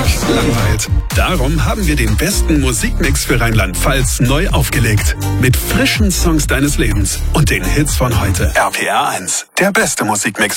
nicht langweilt. Darum haben wir den besten Musikmix für Rheinland-Pfalz neu aufgelegt. Mit frischen Songs deines Lebens und den Hits von heute. RPR 1, der beste Musikmix.